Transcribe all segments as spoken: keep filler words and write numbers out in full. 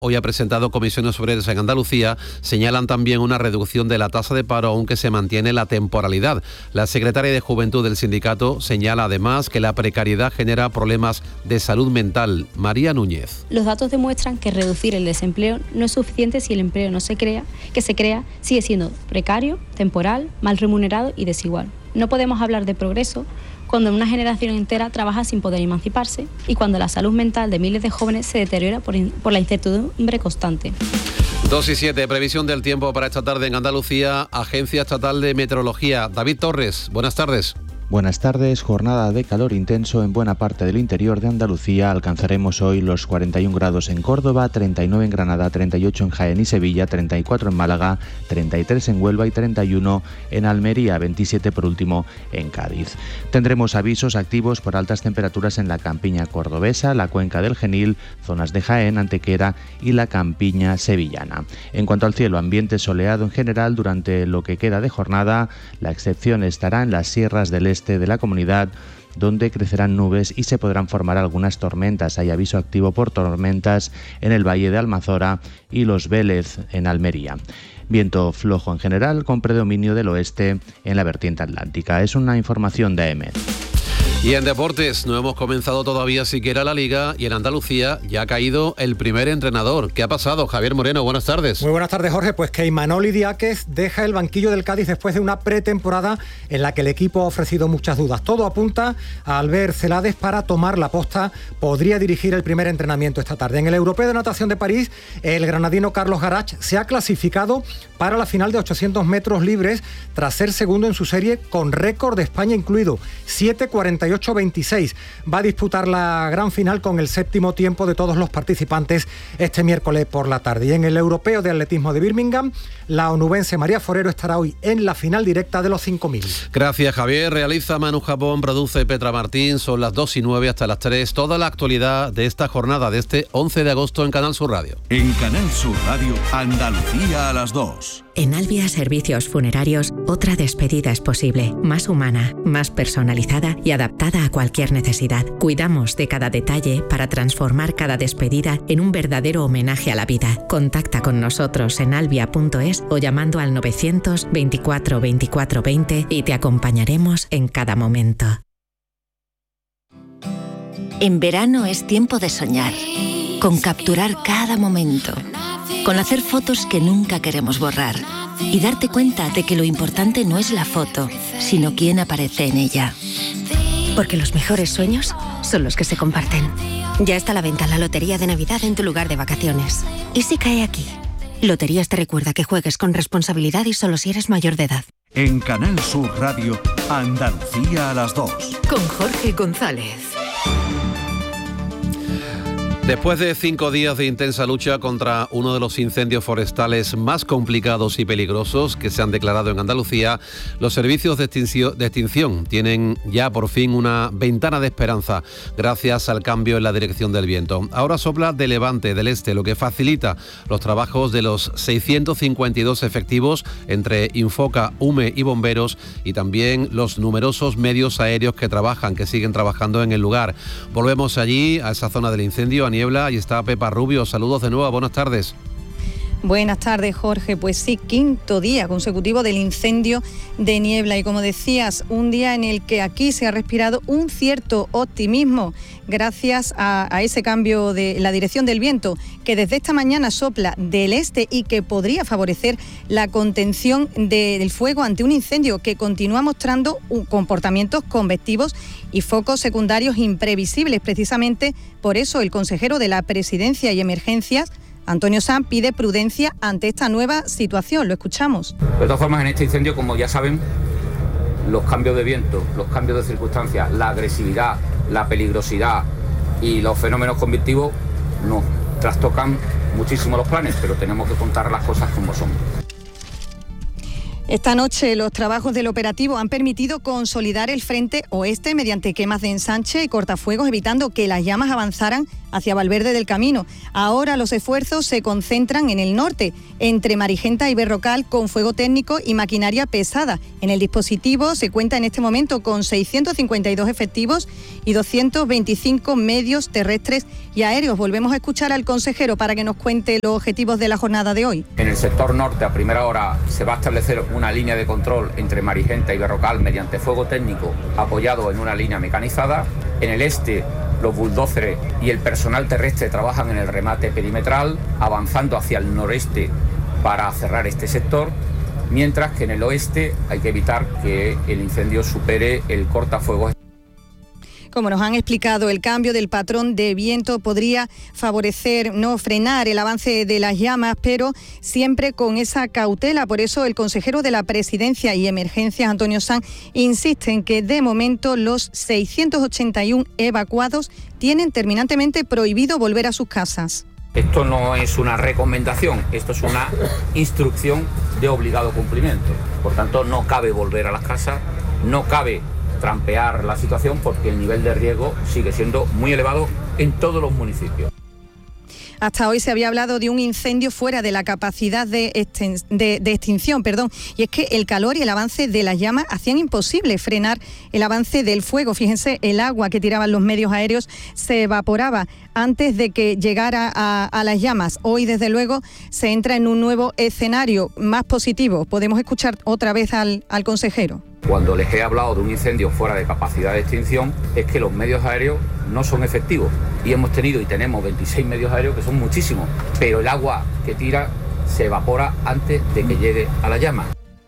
hoy ha presentado comisiones obreras en Andalucía, señalan también una reducción de la tasa de paro, aunque se mantiene la temporalidad. La secretaria de Juventud del sindicato señala además que la precariedad genera problemas de salud mental. María Núñez. Los datos demuestran que reducir el desempleo no es suficiente si el empleo no se crea, que se crea sigue siendo precario, temporal, mal remunerado y desigual. No podemos hablar de progreso cuando una generación entera trabaja sin poder emanciparse y cuando la salud mental de miles de jóvenes se deteriora por, in- por la incertidumbre constante. dos y siete, previsión del tiempo para esta tarde en Andalucía, Agencia Estatal de Meteorología. David Torres, buenas tardes. Buenas tardes, jornada de calor intenso en buena parte del interior de Andalucía. Alcanzaremos hoy los cuarenta y un grados en Córdoba, treinta y nueve en Granada, treinta y ocho en Jaén y Sevilla, treinta y cuatro en Málaga, treinta y tres en Huelva y treinta y uno en Almería, veintisiete por último en Cádiz. Tendremos avisos activos por altas temperaturas en la campiña cordobesa, la cuenca del Genil, zonas de Jaén, Antequera y la campiña sevillana. En cuanto al cielo, ambiente soleado en general durante lo que queda de jornada. La excepción estará en las sierras del este de la comunidad, donde crecerán nubes y se podrán formar algunas tormentas. Hay aviso activo por tormentas en el Valle de Almanzora y Los Vélez en Almería. Viento flojo en general, con predominio del oeste en la vertiente atlántica. Es una información de A M. Y en deportes, no hemos comenzado todavía siquiera la Liga y en Andalucía ya ha caído el primer entrenador. ¿Qué ha pasado? Javier Moreno, buenas tardes. Muy buenas tardes, Jorge. Pues que Imanol Idiáquez deja el banquillo del Cádiz después de una pretemporada en la que el equipo ha ofrecido muchas dudas. Todo apunta a Albert Celades para tomar la posta. Podría dirigir el primer entrenamiento esta tarde. En el Europeo de Natación de París, el granadino Carlos Garach se ha clasificado para la final de ochocientos metros libres tras ser segundo en su serie con récord de España incluido, siete cuarenta y ocho veintiséis. Va a disputar la gran final con el séptimo tiempo de todos los participantes este miércoles por la tarde. Y en el Europeo de Atletismo de Birmingham, la onubense María Forero estará hoy en la final directa de los cinco mil. Gracias, Javier. Realiza Manu Japón, produce Petra Martín. Son las dos y nueve hasta las tres. Toda la actualidad de esta jornada de este once de agosto en Canal Sur Radio. En Canal Sur Radio, Andalucía a las dos. En Albia Servicios Funerarios, otra despedida es posible, más humana, más personalizada y adaptada a cualquier necesidad. Cuidamos de cada detalle para transformar cada despedida en un verdadero homenaje a la vida. Contacta con nosotros en albia punto es o llamando al novecientos veinticuatro veinticuatro veinte y te acompañaremos en cada momento. En verano es tiempo de soñar, con capturar cada momento, con hacer fotos que nunca queremos borrar y darte cuenta de que lo importante no es la foto, sino quién aparece en ella. Porque los mejores sueños son los que se comparten. Ya está a la venta la Lotería de Navidad en tu lugar de vacaciones. ¿Y si cae aquí? Loterías te recuerda que juegues con responsabilidad y solo si eres mayor de edad. En Canal Sur Radio, Andalucía a las dos. Con Jorge González. Después de cinco días de intensa lucha contra uno de los incendios forestales más complicados y peligrosos que se han declarado en Andalucía, los servicios de extinción, de extinción tienen ya por fin una ventana de esperanza gracias al cambio en la dirección del viento. Ahora sopla de levante, del este, lo que facilita los trabajos de los seiscientos cincuenta y dos efectivos entre Infoca, U M E y bomberos y también los numerosos medios aéreos que trabajan, que siguen trabajando en el lugar. Volvemos allí, a esa zona del incendio, a Niebla, y está Pepa Rubio. Saludos de nuevo, buenas tardes. Buenas tardes, Jorge. Pues sí, quinto día consecutivo del incendio de Niebla y, como decías, un día en el que aquí se ha respirado un cierto optimismo gracias a, a ese cambio de la dirección del viento que desde esta mañana sopla del este y que podría favorecer la contención de, del fuego ante un incendio que continúa mostrando un, comportamientos convectivos y focos secundarios imprevisibles. Precisamente por eso el consejero de la Presidencia y Emergencias, Antonio Sanz, pide prudencia ante esta nueva situación. Lo escuchamos. De todas formas, en este incendio, como ya saben, los cambios de viento, los cambios de circunstancias, la agresividad, la peligrosidad y los fenómenos convectivos nos trastocan muchísimo los planes, pero tenemos que contar las cosas como son. Esta noche los trabajos del operativo han permitido consolidar el frente oeste mediante quemas de ensanche y cortafuegos, evitando que las llamas avanzaran hacia Valverde del Camino. Ahora los esfuerzos se concentran en el norte, entre Marigenta y Berrocal, con fuego técnico y maquinaria pesada. En el dispositivo se cuenta en este momento con seiscientos cincuenta y dos efectivos y doscientos veinticinco medios terrestres y aéreos. Volvemos a escuchar al consejero para que nos cuente los objetivos de la jornada de hoy. En el sector norte, a primera hora, se va a establecer una línea de control entre Marigenta y Berrocal mediante fuego técnico apoyado en una línea mecanizada. En el este, los bulldóceres y el personal terrestre trabajan en el remate perimetral, avanzando hacia el noreste para cerrar este sector, mientras que en el oeste hay que evitar que el incendio supere el cortafuegos. Como nos han explicado, el cambio del patrón de viento podría favorecer, no frenar el avance de las llamas, pero siempre con esa cautela. Por eso el consejero de la Presidencia y Emergencias, Antonio Sanz, insiste en que de momento los seiscientos ochenta y uno evacuados tienen terminantemente prohibido volver a sus casas. Esto no es una recomendación, esto es una instrucción de obligado cumplimiento. Por tanto, no cabe volver a las casas, no cabe trampear la situación porque el nivel de riesgo sigue siendo muy elevado en todos los municipios. Hasta hoy se había hablado de un incendio fuera de la capacidad de, exten- de, de extinción, perdón, y es que el calor y el avance de las llamas hacían imposible frenar el avance del fuego. Fíjense, el agua que tiraban los medios aéreos se evaporaba antes de que llegara a, a las llamas. Hoy, desde luego, se entra en un nuevo escenario más positivo. Podemos escuchar otra vez al, al consejero. Cuando les he hablado de un incendio fuera de capacidad de extinción, es que los medios aéreos no son efectivos. Y hemos tenido y tenemos veintiséis medios aéreos, que son muchísimos, pero el agua que tira se evapora antes de que llegue a la llama.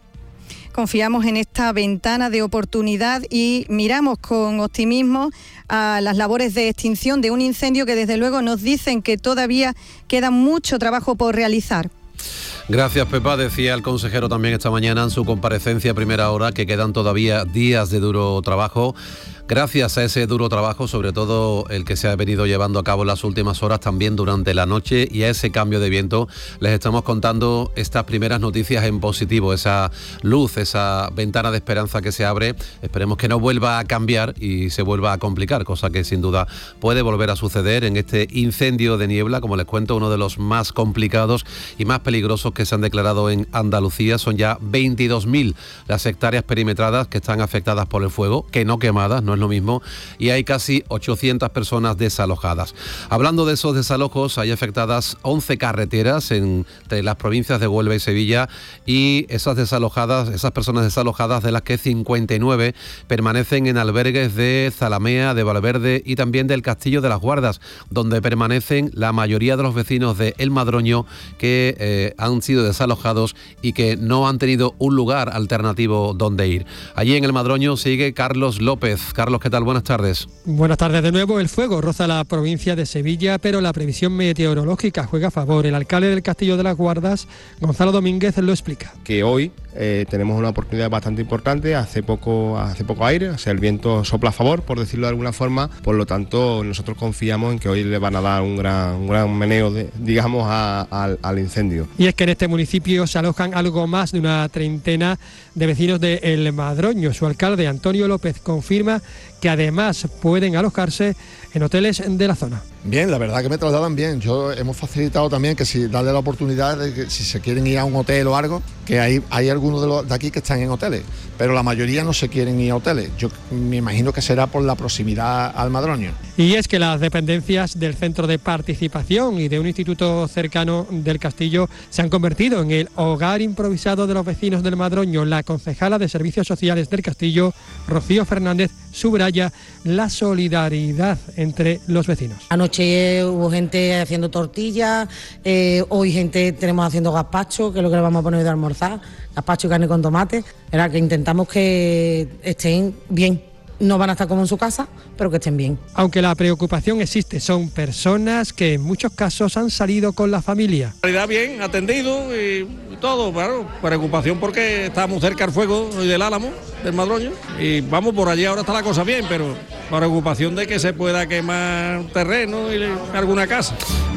Confiamos en esta ventana de oportunidad y miramos con optimismo a las labores de extinción de un incendio que desde luego nos dicen que todavía queda mucho trabajo por realizar. Gracias, Pepa. Decía el consejero también esta mañana en su comparecencia a primera hora que quedan todavía días de duro trabajo. Gracias a ese duro trabajo, sobre todo el que se ha venido llevando a cabo en las últimas horas, también durante la noche, y a ese cambio de viento, les estamos contando estas primeras noticias en positivo, esa luz, esa ventana de esperanza que se abre. Esperemos que no vuelva a cambiar y se vuelva a complicar, cosa que sin duda puede volver a suceder en este incendio de niebla, como les cuento, uno de los más complicados y más peligrosos que se han declarado en Andalucía. Son ya veintidós mil las hectáreas perimetradas que están afectadas por el fuego, que no quemadas, no es lo mismo, y hay casi ochocientas personas desalojadas. Hablando de esos desalojos, hay afectadas once carreteras entre las provincias de Huelva y Sevilla, y esas desalojadas, esas personas desalojadas, de las que cincuenta y nueve permanecen en albergues de Zalamea, de Valverde y también del Castillo de las Guardas, donde permanecen la mayoría de los vecinos de El Madroño que eh, han sido desalojados y que no han tenido un lugar alternativo donde ir. Allí en El Madroño sigue Carlos López. Carlos, ¿qué tal? Buenas tardes. Buenas tardes de nuevo. El fuego roza la provincia de Sevilla, pero la previsión meteorológica juega a favor. El alcalde del Castillo de las Guardas, Gonzalo Domínguez, lo explica. Que hoy eh, tenemos una oportunidad bastante importante, hace poco, hace poco aire, o sea, el viento sopla a favor, por decirlo de alguna forma, por lo tanto nosotros confiamos en que hoy le van a dar un gran, un gran meneo, de, digamos, a, a, al incendio. Y es que en este municipio se alojan algo más de una treintena de vecinos de El Madroño. Su alcalde, Antonio López, confirma que además pueden alojarse en hoteles de la zona. Bien, la verdad que me trasladan bien. Yo hemos facilitado también que si darle la oportunidad de que si se quieren ir a un hotel o algo, que hay, hay algunos de, los, de aquí que están en hoteles, pero la mayoría no se quieren ir a hoteles. Yo me imagino que será por la proximidad al Madroño. Y es que las dependencias del Centro de Participación y de un instituto cercano del Castillo se han convertido en el hogar improvisado de los vecinos del Madroño. La concejala de Servicios Sociales del Castillo, Rocío Fernández, subraya la solidaridad entre los vecinos. Anoche hubo gente haciendo tortillas, eh, hoy gente tenemos haciendo gazpacho, que es lo que le vamos a poner hoy de almorzar, gazpacho y carne con tomate, era que intentamos que estén bien. No van a estar como en su casa, pero que estén bien. Aunque la preocupación existe, son personas que en muchos casos han salido con la familia. Calidad bien, atendido y todo, claro, preocupación porque estamos cerca del fuego y del Álamo, del Madroño, y vamos por allí, ahora está la cosa bien, pero preocupación de que se pueda quemar terreno y alguna casa.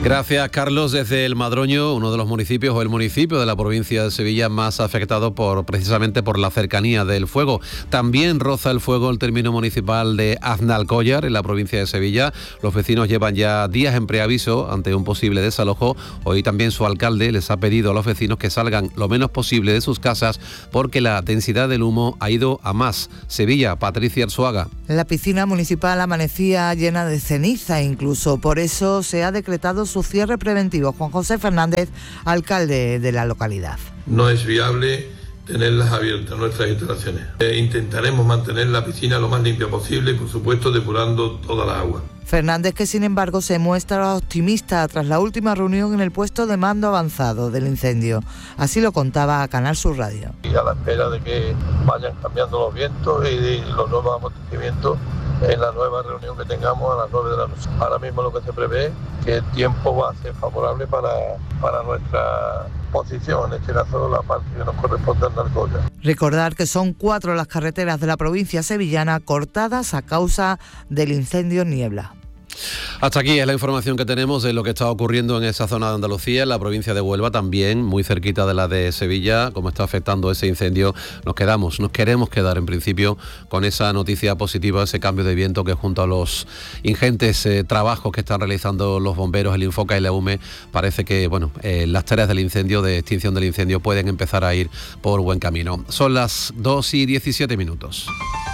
Gracias, Carlos. Desde el Madroño, uno de los municipios o el municipio de la provincia de Sevilla más afectado por precisamente por la cercanía del fuego. También roza el fuego el término municipal de Aznalcóllar, en la provincia de Sevilla. Los vecinos llevan ya días en preaviso ante un posible desalojo. Hoy también su alcalde les ha pedido a los vecinos que salgan lo menos posible de sus casas porque la densidad del humo ha ido a más. Sevilla, Patricia Arzuaga. La piscina municipal amanecía llena de ceniza, incluso por eso se ha decretado su cierre preventivo. Juan José Fernández, alcalde de la localidad. No es viable tenerlas abiertas, nuestras instalaciones. Eh, intentaremos mantener la piscina lo más limpia posible y, por supuesto, depurando toda la agua. Fernández, que sin embargo se muestra optimista tras la última reunión en el puesto de mando avanzado del incendio. Así lo contaba a Canal Sur Radio. Y a la espera de que vayan cambiando los vientos y los nuevos acontecimientos en la nueva reunión que tengamos a las nueve de la noche. Ahora mismo lo que se prevé es que el tiempo va a ser favorable para, para nuestra posición, en este caso la parte que nos corresponde a Alcóllar. Recordar que son cuatro las carreteras de la provincia sevillana cortadas a causa del incendio Niebla. Hasta aquí es la información que tenemos de lo que está ocurriendo en esa zona de Andalucía, en la provincia de Huelva también, muy cerquita de la de Sevilla, cómo está afectando ese incendio. Nos quedamos, nos queremos quedar en principio con esa noticia positiva, ese cambio de viento que junto a los ingentes eh, trabajos que están realizando los bomberos, el Infoca y la U M E, parece que bueno, eh, las tareas del incendio, de extinción del incendio, pueden empezar a ir por buen camino. Son las dos y diecisiete minutos.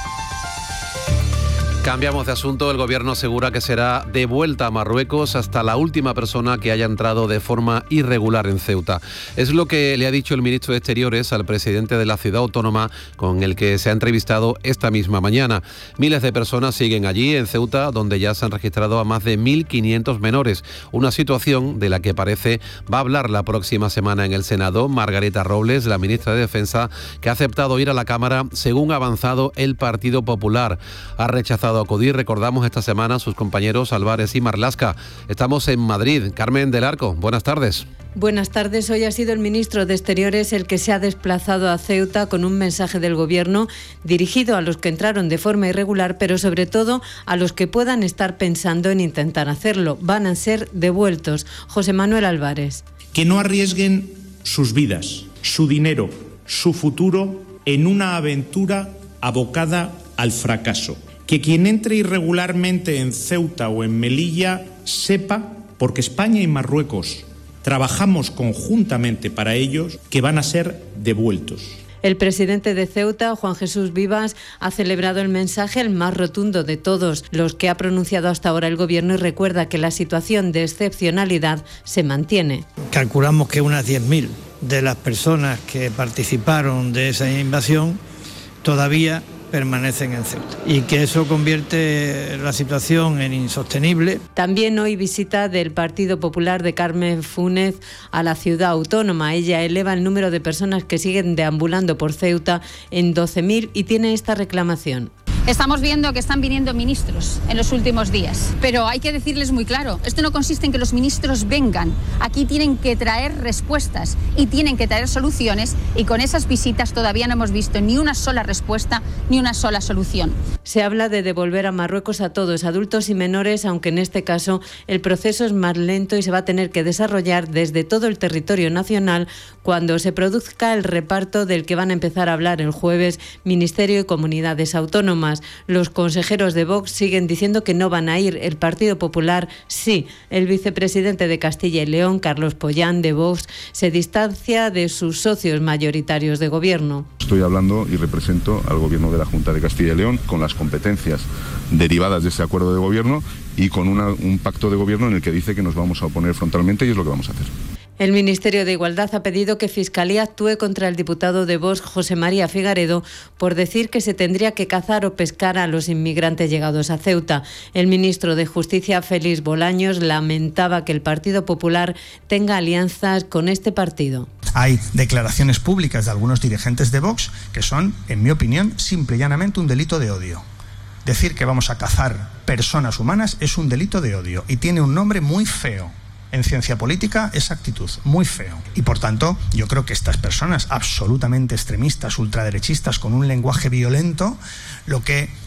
Cambiamos de asunto. El Gobierno asegura que será devuelta a Marruecos hasta la última persona que haya entrado de forma irregular en Ceuta. Es lo que le ha dicho el ministro de Exteriores al presidente de la ciudad autónoma, con el que se ha entrevistado esta misma mañana. Miles de personas siguen allí en Ceuta, donde ya se han registrado a más de mil quinientos menores. Una situación de la que parece va a hablar la próxima semana en el Senado Margarita Robles, la ministra de Defensa, que ha aceptado ir a la Cámara según ha avanzado el Partido Popular. Ha rechazado acudir, recordamos, esta semana a sus compañeros Álvarez y Marlasca. Estamos en Madrid. Carmen del Arco, buenas tardes. Buenas tardes. Hoy ha sido el ministro de Exteriores el que se ha desplazado a Ceuta con un mensaje del Gobierno dirigido a los que entraron de forma irregular, pero sobre todo a los que puedan estar pensando en intentar hacerlo. Van a ser devueltos. José Manuel Álvarez. Que no arriesguen sus vidas, su dinero, su futuro en una aventura abocada al fracaso. Que quien entre irregularmente en Ceuta o en Melilla sepa, porque España y Marruecos trabajamos conjuntamente para ellos, que van a ser devueltos. El presidente de Ceuta, Juan Jesús Vivas, ha celebrado el mensaje el más rotundo de todos los que ha pronunciado hasta ahora el Gobierno y recuerda que la situación de excepcionalidad se mantiene. Calculamos que unas diez mil de las personas que participaron de esa invasión todavía permanecen en Ceuta y que eso convierte la situación en insostenible. También hoy visita del Partido Popular de Carmen Fúnez a la ciudad autónoma. Ella eleva el número de personas que siguen deambulando por Ceuta en doce mil y tiene esta reclamación. Estamos viendo que están viniendo ministros en los últimos días, pero hay que decirles muy claro, esto no consiste en que los ministros vengan, aquí tienen que traer respuestas y tienen que traer soluciones y con esas visitas todavía no hemos visto ni una sola respuesta ni una sola solución. Se habla de devolver a Marruecos a todos, adultos y menores, aunque en este caso el proceso es más lento y se va a tener que desarrollar desde todo el territorio nacional cuando se produzca el reparto del que van a empezar a hablar el jueves Ministerio y Comunidades Autónomas. Los consejeros de Vox siguen diciendo que no van a ir. El Partido Popular sí. El vicepresidente de Castilla y León, Carlos Pollán, de Vox, se distancia de sus socios mayoritarios de gobierno. Estoy hablando y represento al gobierno de la Junta de Castilla y León con las competencias derivadas de ese acuerdo de gobierno y con una, un pacto de gobierno en el que dice que nos vamos a oponer frontalmente y es lo que vamos a hacer. El Ministerio de Igualdad ha pedido que Fiscalía actúe contra el diputado de Vox, José María Figaredo, por decir que se tendría que cazar o pescar a los inmigrantes llegados a Ceuta. El ministro de Justicia, Félix Bolaños, lamentaba que el Partido Popular tenga alianzas con este partido. Hay declaraciones públicas de algunos dirigentes de Vox que son, en mi opinión, simple y llanamente un delito de odio. Decir que vamos a cazar personas humanas es un delito de odio y tiene un nombre muy feo. En ciencia política, esa actitud, muy feo. Y por tanto, yo creo que estas personas absolutamente extremistas, ultraderechistas, con un lenguaje violento, lo que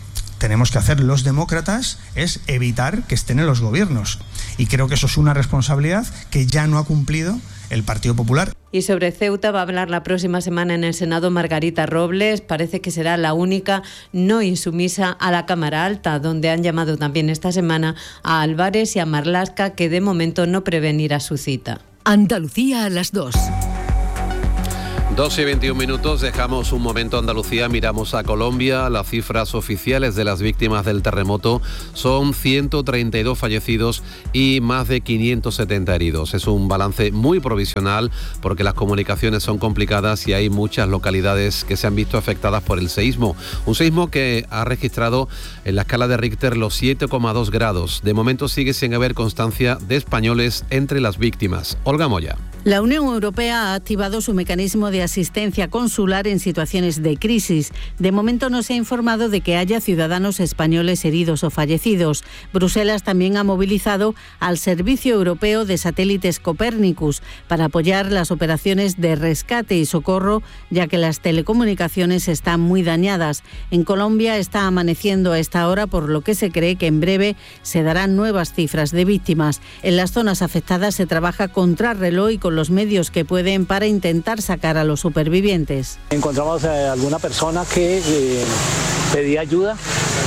tenemos que hacer los demócratas es evitar que estén en los gobiernos. Y creo que eso es una responsabilidad que ya no ha cumplido el Partido Popular. Y sobre Ceuta va a hablar la próxima semana en el Senado Margarita Robles. Parece que será la única no insumisa a la Cámara Alta, donde han llamado también esta semana a Álvarez y a Marlaska, que de momento no prevén ir a su cita. Andalucía a las dos. doce y veintiún minutos, dejamos un momento Andalucía, miramos a Colombia. Las cifras oficiales de las víctimas del terremoto son ciento treinta y dos fallecidos y más de quinientos setenta heridos. Es un balance muy provisional porque las comunicaciones son complicadas y hay muchas localidades que se han visto afectadas por el seísmo. Un seísmo que ha registrado en la escala de Richter los siete coma dos grados. De momento sigue sin haber constancia de españoles entre las víctimas. Olga Moya. La Unión Europea ha activado su mecanismo de asistencia consular en situaciones de crisis. De momento no se ha informado de que haya ciudadanos españoles heridos o fallecidos. Bruselas también ha movilizado al Servicio Europeo de Satélites Copernicus para apoyar las operaciones de rescate y socorro, ya que las telecomunicaciones están muy dañadas. En Colombia está amaneciendo a esta hora, por lo que se cree que en breve se darán nuevas cifras de víctimas. En las zonas afectadas se trabaja contrarreloj y con los medios que pueden para intentar sacar a los supervivientes. Encontramos a alguna persona que eh, pedía ayuda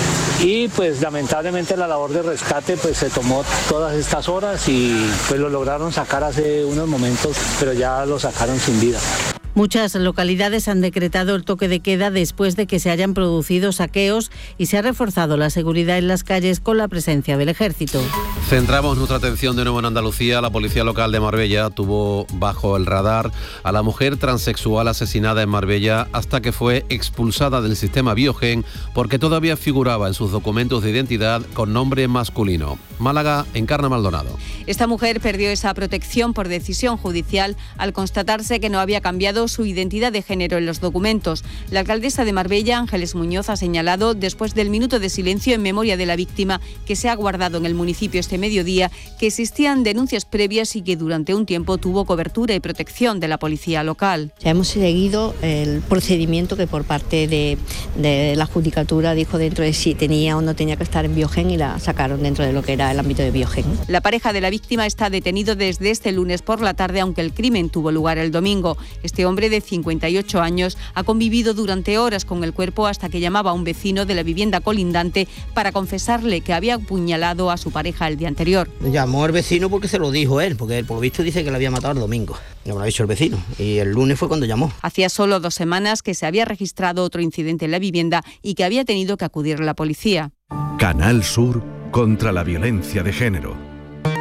y pues lamentablemente la labor de rescate pues se tomó todas estas horas y pues lo lograron sacar hace unos momentos, pero ya lo sacaron sin vida. Muchas localidades han decretado el toque de queda después de que se hayan producido saqueos y se ha reforzado la seguridad en las calles con la presencia del ejército. Centramos nuestra atención de nuevo en Andalucía. La policía local de Marbella tuvo bajo el radar a la mujer transexual asesinada en Marbella hasta que fue expulsada del sistema Biogen porque todavía figuraba en sus documentos de identidad con nombre masculino. Málaga, Encarna Maldonado. Esta mujer perdió esa protección por decisión judicial al constatarse que no había cambiado su identidad de género en los documentos. La alcaldesa de Marbella, Ángeles Muñoz, ha señalado, después del minuto de silencio en memoria de la víctima que se ha guardado en el municipio este mediodía, que existían denuncias previas y que durante un tiempo tuvo cobertura y protección de la policía local. Ya hemos seguido el procedimiento que por parte de, de la Judicatura dijo dentro de si tenía o no tenía que estar en Biogen y la sacaron dentro de lo que era el ámbito de Biogen. La pareja de la víctima está detenido desde este lunes por la tarde, aunque el crimen tuvo lugar el domingo. Este hombre de cincuenta y ocho años ha convivido durante horas con el cuerpo hasta que llamaba a un vecino de la vivienda colindante para confesarle que había apuñalado a su pareja el día anterior. Llamó al vecino porque se lo dijo él, porque él por lo visto dice que le había matado el domingo. Me lo ha dicho el vecino y el lunes fue cuando llamó. Hacía solo dos semanas que se había registrado otro incidente en la vivienda y que había tenido que acudir la policía. Canal Sur contra la violencia de género.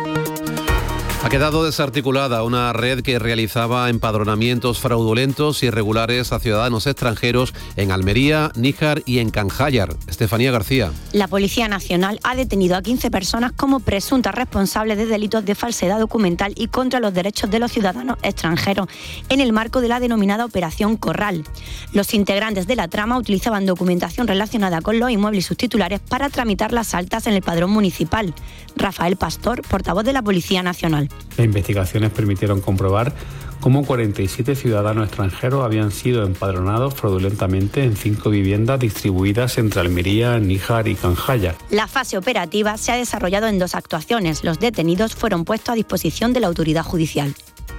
Ha quedado desarticulada una red que realizaba empadronamientos fraudulentos y irregulares a ciudadanos extranjeros en Almería, Níjar y en Canjayar. Estefanía García. La Policía Nacional ha detenido a quince personas como presuntas responsables de delitos de falsedad documental y contra los derechos de los ciudadanos extranjeros en el marco de la denominada Operación Corral. Los integrantes de la trama utilizaban documentación relacionada con los inmuebles y sus titulares para tramitar las altas en el padrón municipal. Rafael Pastor, portavoz de la Policía Nacional. Las investigaciones permitieron comprobar cómo cuarenta y siete ciudadanos extranjeros habían sido empadronados fraudulentamente en cinco viviendas distribuidas entre Almería, Níjar y Canjayar. La fase operativa se ha desarrollado en dos actuaciones. Los detenidos fueron puestos a disposición de la autoridad judicial.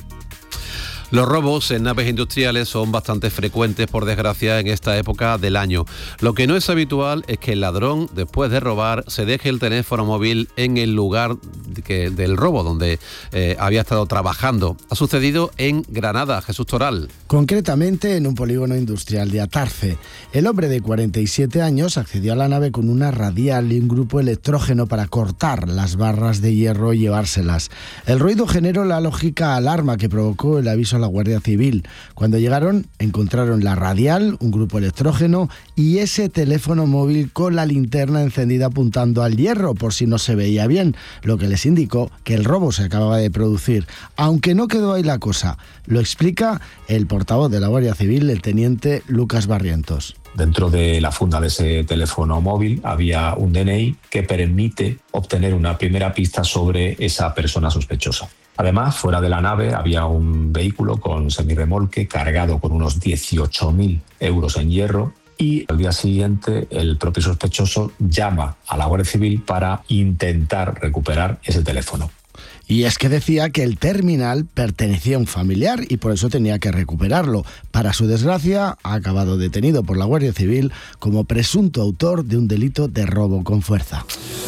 Los robos en naves industriales son bastante frecuentes, por desgracia, en esta época del año. Lo que no es habitual es que el ladrón, después de robar, se deje el teléfono móvil en el lugar que, del robo, donde eh, había estado trabajando. Ha sucedido en Granada. Jesús Toral. Concretamente en un polígono industrial de Atarce. El hombre de cuarenta y siete años accedió a la nave con una radial y un grupo electrógeno para cortar las barras de hierro y llevárselas. El ruido generó la lógica alarma que provocó el aviso a la Guardia Civil. Cuando llegaron, encontraron la radial, un grupo electrógeno y ese teléfono móvil con la linterna encendida apuntando al hierro por si no se veía bien, lo que les indicó que el robo se acababa de producir. Aunque no quedó ahí la cosa, lo explica el portavoz de la Guardia Civil, el teniente Lucas Barrientos. Dentro de la funda de ese teléfono móvil había un D N I que permite obtener una primera pista sobre esa persona sospechosa. Además, fuera de la nave había un vehículo con semirremolque cargado con unos dieciocho mil euros en hierro y al día siguiente el propio sospechoso llama a la Guardia Civil para intentar recuperar ese teléfono. Y es que decía que el terminal pertenecía a un familiar y por eso tenía que recuperarlo. Para su desgracia, ha acabado detenido por la Guardia Civil como presunto autor de un delito de robo con fuerza.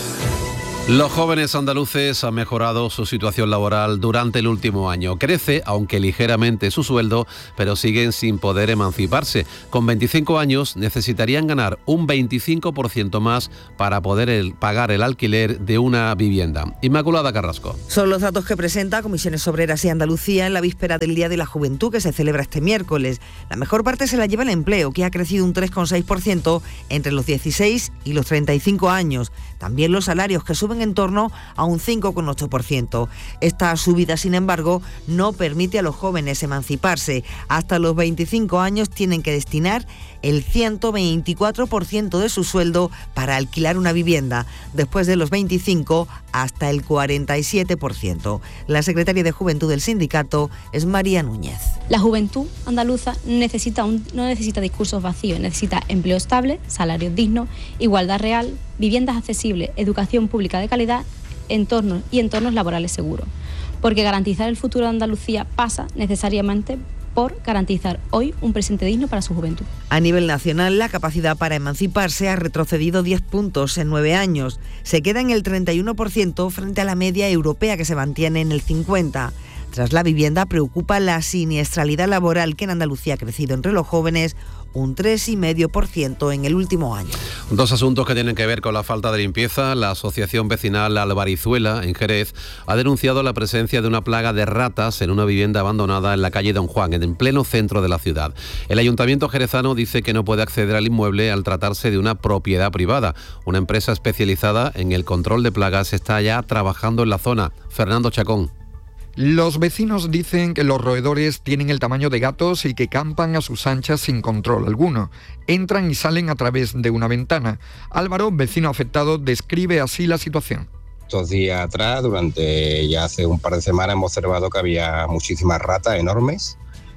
Los jóvenes andaluces han mejorado su situación laboral durante el último año. Crece, aunque ligeramente, su sueldo, pero siguen sin poder emanciparse. Con veinticinco años necesitarían ganar un veinticinco por ciento más para poder el, pagar el alquiler de una vivienda. Inmaculada Carrasco. Son los datos que presenta Comisiones Obreras y Andalucía en la víspera del Día de la Juventud, que se celebra este miércoles. La mejor parte se la lleva el empleo, que ha crecido un tres coma seis por ciento entre los dieciséis y los treinta y cinco años. También los salarios, que suben en torno a un cinco coma ocho por ciento. Esta subida, sin embargo, no permite a los jóvenes emanciparse. Hasta los veinticinco años tienen que destinar el ciento veinticuatro por ciento de su sueldo para alquilar una vivienda. Después de los veinticinco, hasta el cuarenta y siete por ciento. La secretaria de Juventud del sindicato es María Núñez. La juventud andaluza necesita un, no necesita discursos vacíos, necesita empleo estable, salarios dignos, igualdad real, viviendas accesibles, educación pública de calidad, entornos y entornos laborales seguros. Porque garantizar el futuro de Andalucía pasa necesariamente por garantizar hoy un presente digno para su juventud. A nivel nacional, la capacidad para emanciparse ha retrocedido diez puntos en nueve años. Se queda en el treinta y uno por ciento frente a la media europea, que se mantiene en el cincuenta por ciento. Tras la vivienda, preocupa la siniestralidad laboral, que en Andalucía ha crecido entre los jóvenes un tres coma cinco por ciento en el último año. Dos asuntos que tienen que ver con la falta de limpieza. La Asociación Vecinal Albarizuela, en Jerez, ha denunciado la presencia de una plaga de ratas en una vivienda abandonada en la calle Don Juan, en el pleno centro de la ciudad. El Ayuntamiento jerezano dice que no puede acceder al inmueble al tratarse de una propiedad privada. Una empresa especializada en el control de plagas está ya trabajando en la zona. Fernando Chacón. Los vecinos dicen que los roedores tienen el tamaño de gatos y que campan a sus anchas sin control alguno. Entran y salen a través de una ventana. Álvaro, vecino afectado, describe así la situación. Estos días atrás, durante ya hace un par de semanas, hemos observado que había muchísimas ratas enormes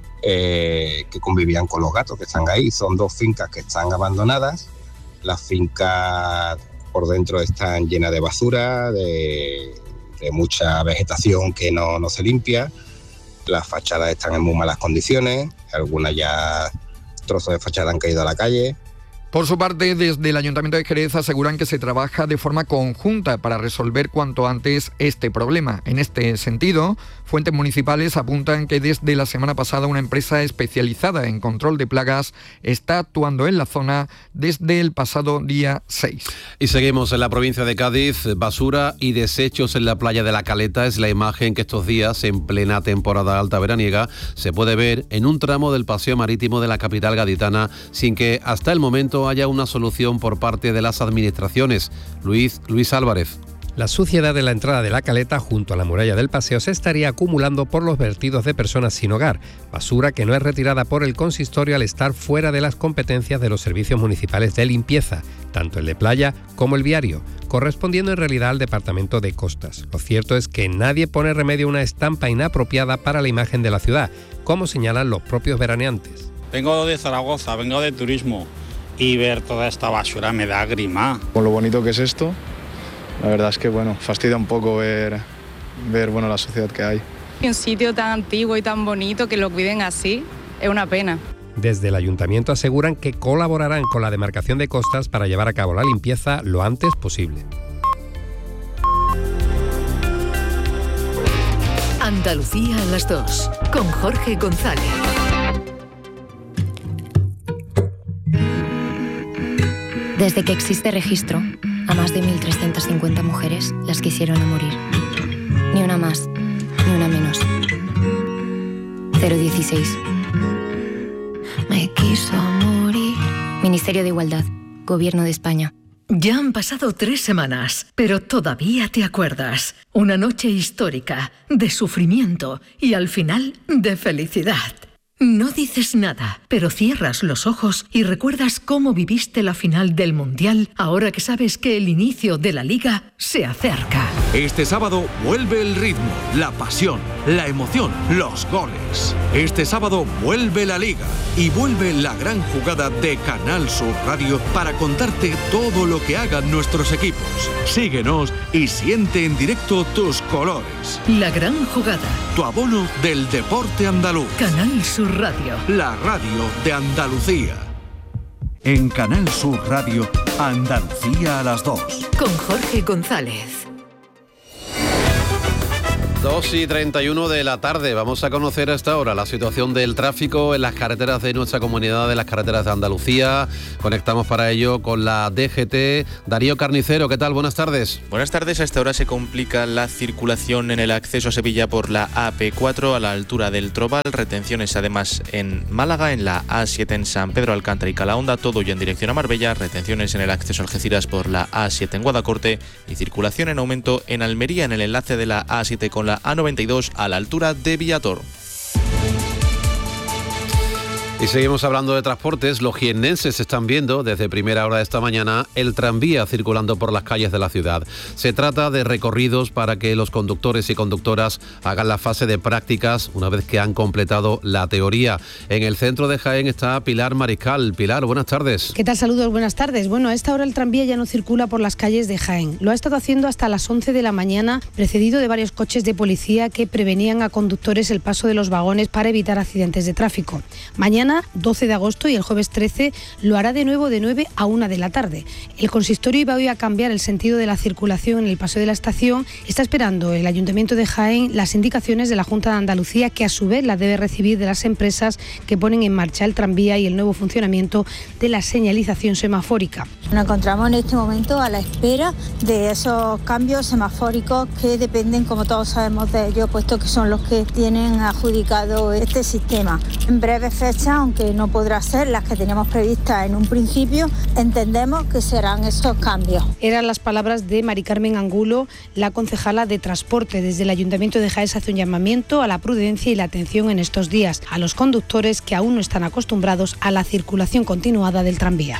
eh, que convivían con los gatos que están ahí. Son dos fincas que están abandonadas. Las fincas por dentro están llenas de basura, de... de mucha vegetación que no, no se limpia, las fachadas están en muy malas condiciones, algunas ya trozos de fachada han caído a la calle. Por su parte, desde el Ayuntamiento de Jerez aseguran que se trabaja de forma conjunta para resolver cuanto antes este problema. En este sentido, fuentes municipales apuntan que desde la semana pasada una empresa especializada en control de plagas está actuando en la zona desde el pasado día seis. Y seguimos en la provincia de Cádiz. Basura y desechos en la playa de La Caleta es la imagen que estos días, en plena temporada alta veraniega, se puede ver en un tramo del paseo marítimo de la capital gaditana, sin que hasta el momento haya una solución por parte de las administraciones. Luis, Luis Álvarez. La suciedad de la entrada de La Caleta junto a la muralla del paseo se estaría acumulando por los vertidos de personas sin hogar, basura que no es retirada por el consistorio al estar fuera de las competencias de los servicios municipales de limpieza, tanto el de playa como el viario, correspondiendo en realidad al Departamento de Costas. Lo cierto es que nadie pone remedio a una estampa inapropiada para la imagen de la ciudad, como señalan los propios veraneantes. Vengo de Zaragoza, vengo de turismo, y ver toda esta basura me da grima. Con lo bonito que es esto, la verdad es que bueno, fastidia un poco ver, ver bueno, la sociedad que hay. Un sitio tan antiguo y tan bonito, que lo cuiden así, es una pena. Desde el ayuntamiento aseguran que colaborarán con la demarcación de costas para llevar a cabo la limpieza lo antes posible. Andalucía a las dos, con Jorge González. Desde que existe registro, a más de mil trescientas cincuenta mujeres las quisieron a morir. Ni una más, ni una menos. cero dieciséis. Me quiso morir. Ministerio de Igualdad, Gobierno de España. Ya han pasado tres semanas, pero todavía te acuerdas. Una noche histórica, de sufrimiento y al final de felicidad. No dices nada, pero cierras los ojos y recuerdas cómo viviste la final del Mundial ahora que sabes que el inicio de la Liga se acerca. Este sábado vuelve el ritmo, la pasión, la emoción, los goles. Este sábado vuelve la Liga y vuelve la gran jugada de Canal Sur Radio para contarte todo lo que hagan nuestros equipos. Síguenos y siente en directo tus colores. La gran jugada. Tu abono del deporte andaluz. Canal Sur Radio. La radio de Andalucía. En Canal Sur Radio, Andalucía a las dos. Con Jorge González. dos y treinta y uno de la tarde. Vamos a conocer a esta hora la situación del tráfico en las carreteras de nuestra comunidad, de las carreteras de Andalucía. Conectamos para ello con la D G T. Darío Carnicero, ¿qué tal? Buenas tardes. Buenas tardes. A esta hora se complica la circulación en el acceso a Sevilla por la A P cuatro a la altura del Trobal. Retenciones además en Málaga, en la A siete en San Pedro Alcántara y Calahonda, todo ya en dirección a Marbella. Retenciones en el acceso a Algeciras por la A siete en Guadacorte y circulación en aumento en Almería en el enlace de la A siete con la A noventa y dos a la altura de Villator. Y seguimos hablando de transportes. Los jiennenses están viendo desde primera hora de esta mañana el tranvía circulando por las calles de la ciudad. Se trata de recorridos para que los conductores y conductoras hagan la fase de prácticas una vez que han completado la teoría. En el centro de Jaén está Pilar Mariscal. Pilar, buenas tardes. ¿Qué tal? Saludos, buenas tardes. Bueno, a esta hora el tranvía ya no circula por las calles de Jaén. Lo ha estado haciendo hasta las once de la mañana, precedido de varios coches de policía que prevenían a conductores el paso de los vagones para evitar accidentes de tráfico. Mañana, doce de agosto, y el jueves trece lo hará de nuevo de nueve a una de la tarde. El consistorio iba hoy a cambiar el sentido de la circulación en el paseo de la estación. Está esperando el Ayuntamiento de Jaén las indicaciones de la Junta de Andalucía, que a su vez las debe recibir de las empresas que ponen en marcha el tranvía y el nuevo funcionamiento de la señalización semafórica. Nos encontramos en este momento a la espera de esos cambios semafóricos que dependen, como todos sabemos, de ellos, puesto que son los que tienen adjudicado este sistema. En breve fecha, aunque no podrá ser las que teníamos previstas en un principio, entendemos que serán esos cambios. Eran las palabras de Mari Carmen Angulo, la concejala de Transporte. Desde el Ayuntamiento de Jaén se hace un llamamiento a la prudencia y la atención en estos días a los conductores que aún no están acostumbrados a la circulación continuada del tranvía.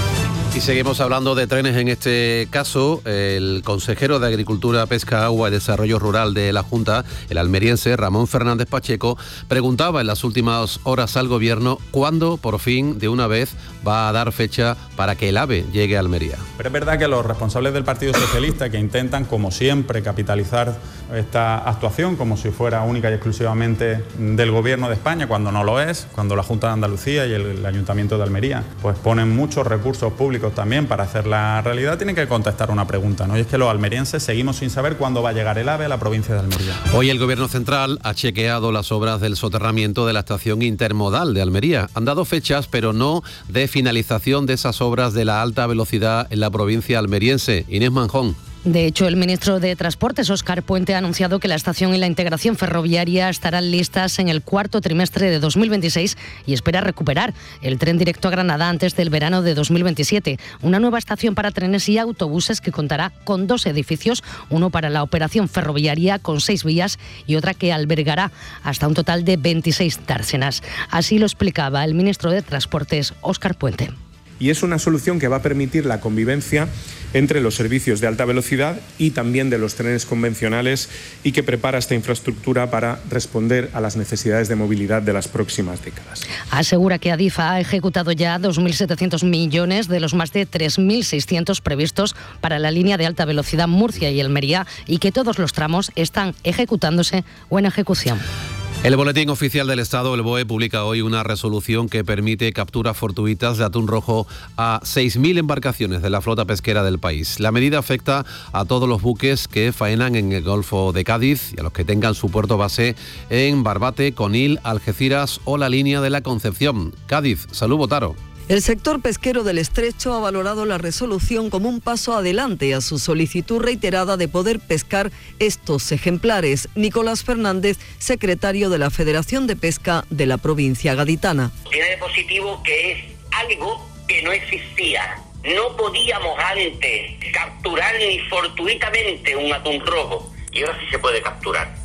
Y seguimos hablando de trenes en este caso. El consejero de Agricultura, Pesca, Agua y Desarrollo Rural de la Junta, el almeriense Ramón Fernández Pacheco, preguntaba en las últimas horas al Gobierno cuándo, por fin, de una vez, va a dar fecha para que el AVE llegue a Almería. Pero es verdad que los responsables del Partido Socialista, que intentan, como siempre, capitalizar esta actuación como si fuera única y exclusivamente del Gobierno de España, cuando no lo es, cuando la Junta de Andalucía y el, el Ayuntamiento de Almería pues ponen muchos recursos públicos también para hacer la realidad, tienen que contestar una pregunta, ¿no? Y es que los almerienses seguimos sin saber cuándo va a llegar el AVE a la provincia de Almería. Hoy el Gobierno Central ha chequeado las obras del soterramiento de la estación intermodal de Almería. Han dado fechas, pero no de finalización de esas obras de la alta velocidad en la provincia almeriense. Inés Manjón. De hecho, el ministro de Transportes, Óscar Puente, ha anunciado que la estación y la integración ferroviaria estarán listas en el cuarto trimestre de dos mil veintiséis y espera recuperar el tren directo a Granada antes del verano de dos mil veintisiete. Una nueva estación para trenes y autobuses que contará con dos edificios, uno para la operación ferroviaria con seis vías y otra que albergará hasta un total de veintiséis dársenas. Así lo explicaba el ministro de Transportes, Óscar Puente. Y es una solución que va a permitir la convivencia entre los servicios de alta velocidad y también de los trenes convencionales y que prepara esta infraestructura para responder a las necesidades de movilidad de las próximas décadas. Asegura que Adif ha ejecutado ya dos mil setecientos millones de los más de tres mil seiscientos previstos para la línea de alta velocidad Murcia y Almería y que todos los tramos están ejecutándose o en ejecución. El Boletín Oficial del Estado, el B O E, publica hoy una resolución que permite capturas fortuitas de atún rojo a seis mil embarcaciones de la flota pesquera del país. La medida afecta a todos los buques que faenan en el Golfo de Cádiz y a los que tengan su puerto base en Barbate, Conil, Algeciras o la línea de la Concepción. Cádiz, Salud Botaro. El sector pesquero del Estrecho ha valorado la resolución como un paso adelante a su solicitud reiterada de poder pescar estos ejemplares. Nicolás Fernández, secretario de la Federación de Pesca de la provincia gaditana. Tiene de positivo que es algo que no existía. No podíamos antes capturar ni fortuitamente un atún rojo y ahora sí se puede capturar.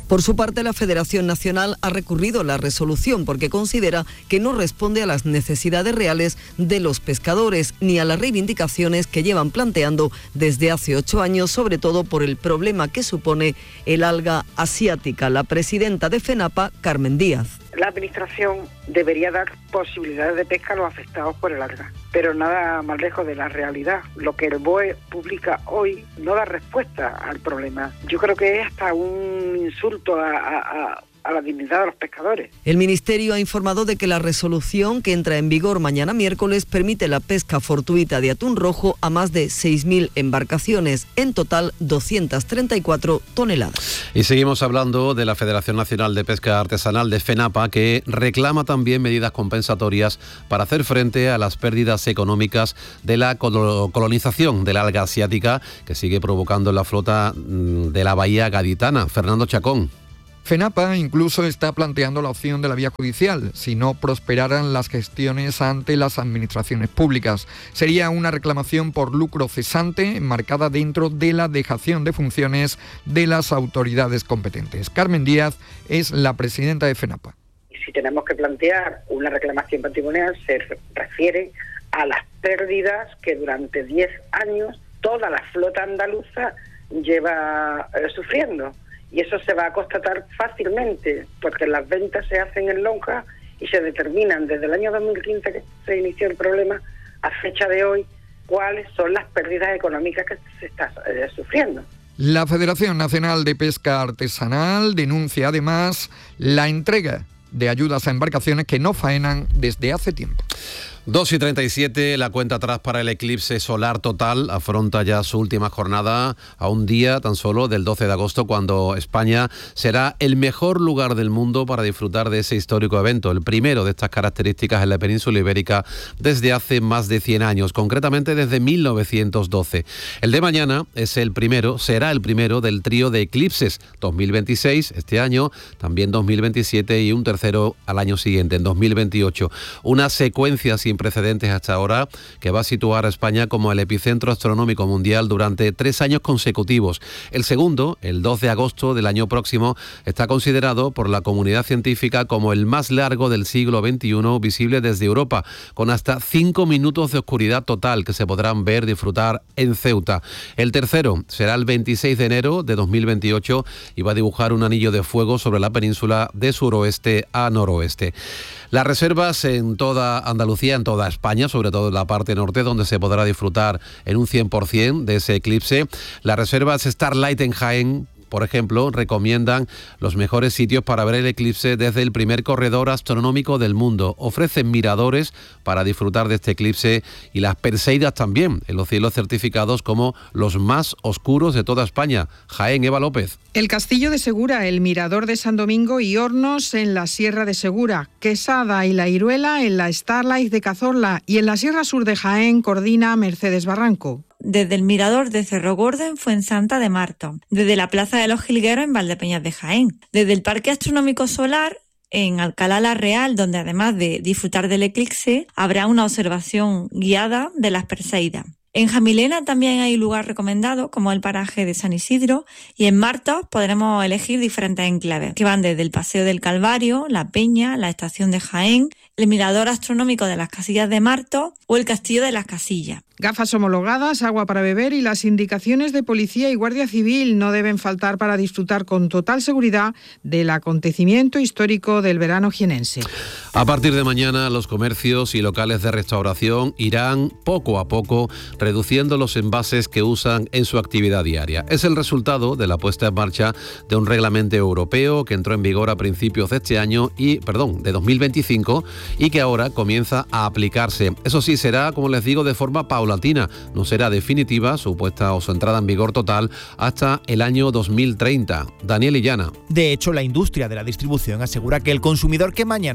Por su parte, la Federación Nacional ha recurrido la resolución porque considera que no responde a las necesidades reales de los pescadores ni a las reivindicaciones que llevan planteando desde hace ocho años, sobre todo por el problema que supone el alga asiática. La presidenta de FENAPA, Carmen Díaz. La Administración debería dar posibilidades de pesca a los afectados por el alga, pero nada más lejos de la realidad. Lo que el B O E publica hoy no da respuesta al problema. Yo creo que es hasta un insulto a, a, a la dignidad de los pescadores. El Ministerio ha informado de que la resolución, que entra en vigor mañana miércoles, permite la pesca fortuita de atún rojo a más de seis mil embarcaciones, en total doscientas treinta y cuatro toneladas. Y seguimos hablando de la Federación Nacional de Pesca Artesanal de FENAPA, que reclama también medidas compensatorias para hacer frente a las pérdidas económicas de la colonización del alga asiática que sigue provocando en la flota de la bahía gaditana. Fernando Chacón. FENAPA incluso está planteando la opción de la vía judicial si no prosperaran las gestiones ante las administraciones públicas. Sería una reclamación por lucro cesante enmarcada dentro de la dejación de funciones de las autoridades competentes. Carmen Díaz es la presidenta de FENAPA. Si tenemos que plantear una reclamación patrimonial, se refiere a las pérdidas que durante diez años toda la flota andaluza lleva eh, sufriendo. Y eso se va a constatar fácilmente, porque las ventas se hacen en lonja y se determinan desde el año dos mil quince, que se inició el problema, a fecha de hoy, cuáles son las pérdidas económicas que se está eh, sufriendo. La Federación Nacional de Pesca Artesanal denuncia además la entrega de ayudas a embarcaciones que no faenan desde hace tiempo. dos y treinta y siete, la cuenta atrás para el eclipse solar total afronta ya su última jornada a un día tan solo del doce de agosto, cuando España será el mejor lugar del mundo para disfrutar de ese histórico evento, el primero de estas características en la península ibérica desde hace más de cien años, concretamente desde mil novecientos doce. El de mañana es el primero, será el primero del trío de eclipses, dos mil veintiséis este año, también dos mil veintisiete y un tercero al año siguiente, en dos mil veintiocho. Una secuencia sin precedentes hasta ahora que va a situar a España como el epicentro astronómico mundial durante tres años consecutivos. El segundo, el dos de agosto del año próximo, está considerado por la comunidad científica como el más largo del siglo veintiuno visible desde Europa, con hasta cinco minutos de oscuridad total que se podrán ver, disfrutar en Ceuta. El tercero será el veintiséis de enero de dos mil veintiocho y va a dibujar un anillo de fuego sobre la península de suroeste a noroeste. Las reservas en toda Andalucía, en toda España, sobre todo en la parte norte, donde se podrá disfrutar en un cien por ciento de ese eclipse. Las reservas Starlight en Jaén, por ejemplo, recomiendan los mejores sitios para ver el eclipse desde el primer corredor astronómico del mundo. Ofrecen miradores para disfrutar de este eclipse y las Perseidas también, en los cielos certificados como los más oscuros de toda España. Jaén, Eva López. El Castillo de Segura, el Mirador de San Domingo y Hornos en la Sierra de Segura, Quesada y La Iruela en la Starlight de Cazorla y en la Sierra Sur de Jaén coordina Mercedes Barranco. Desde el Mirador de Cerro Gordo en Fuensanta de Marto, desde la Plaza de los Jilgueros en Valdepeñas de Jaén, desde el Parque Astronómico Solar en Alcalá la Real, donde además de disfrutar del eclipse, habrá una observación guiada de las Perseidas. En Jamilena también hay lugar recomendado, como el paraje de San Isidro, y en Martos podremos elegir diferentes enclaves, que van desde el Paseo del Calvario, La Peña, la Estación de Jaén, el Mirador Astronómico de las Casillas de Martos o el Castillo de las Casillas. Gafas homologadas, agua para beber y las indicaciones de policía y guardia civil no deben faltar para disfrutar con total seguridad del acontecimiento histórico del verano jienense. A partir de mañana, los comercios y locales de restauración irán poco a poco reduciendo los envases que usan en su actividad diaria. Es el resultado de la puesta en marcha de un reglamento europeo que entró en vigor a principios de este año y, perdón, de dos mil veinticinco y que ahora comienza a aplicarse. Eso sí, será, como les digo, de forma paulatina. No será definitiva su puesta o su entrada en vigor total hasta el año dos mil treinta. Daniel Illana. De hecho, la industria de la distribución asegura que el consumidor que mañana entra a un